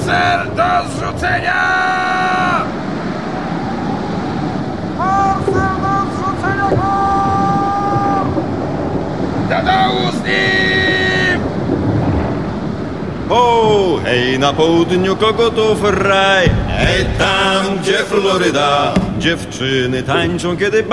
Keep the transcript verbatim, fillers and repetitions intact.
Cel do zrzucenia! Cel do zrzucenia go! Do dołu z nim! O, hej, na południu kogotów raj, hej, tam, gdzie Floryda, dziewczyny tańczą, kiedy